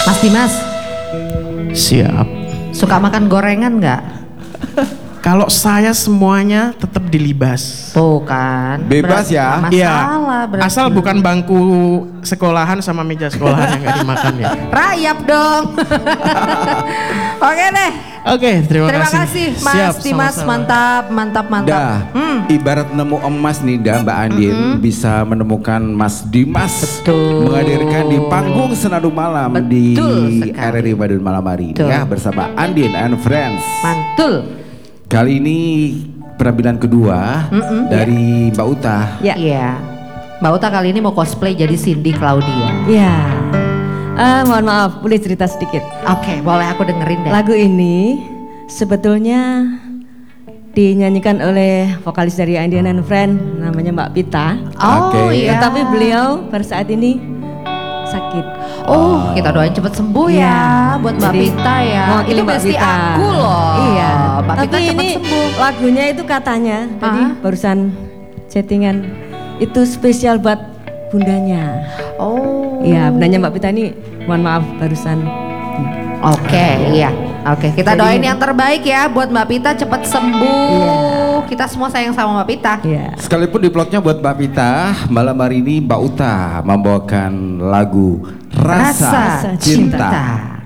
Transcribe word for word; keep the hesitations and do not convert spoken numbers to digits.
Mas Dimas, Siap. suka makan gorengan nggak? Kalau saya semuanya tetap dilibas. Tuh kan. Bebas Berarti ya? nggak Masalah berarti. Asal bukan bangku sekolahan sama meja sekolahan yang gak dimakan ya. Rayap dong. Oke deh. Oke, terima, Terima kasih. kasih Mas Siap, Dimas, sama-sama. mantap, mantap, mantap. Dah, Hmm. ibarat nemu emas nih dah Mbak Andin bisa menemukan Mas Dimas Betul. menghadirkan di panggung Senandung Malam Betul di sekali. R R I Madiun malam hari ini Betul. ya bersama Andin and Friends. Mantul. Kali ini penampilan kedua dari Mbak Uta. Ya. Iya. Mbak Uta kali ini mau cosplay jadi Cindy Claudia. Ya, Ah, mohon maaf, boleh cerita sedikit. Oke, boleh aku dengerin deh. Lagu ini sebetulnya dinyanyikan oleh vokalis dari Indian and Friend, namanya Mbak Pita. Oh Oke. iya. Tetapi beliau pada saat ini sakit. Oh, kita doain cepet sembuh ya Iya. buat Mbak Jadi, Pita ya. mewakili Itu Mbak pasti Pita. aku loh. Iya. Mbak Tapi Pita cepet ini sembuh. lagunya itu katanya, tadi Ah. barusan chattingan itu spesial buat bundanya. Oh. Iya, bundanya Mbak Pita ini, mohon maaf barusan. Oke, iya. Oke, kita Jadi- doain yang terbaik ya buat Mbak Pita cepet sembuh. Iya. Kita semua sayang sama Mbak Pita. Iya. Sekalipun di vlognya buat Mbak Pita, malam hari ini Mbak Uta membawakan lagu Rasa, Rasa Cinta. Cinta.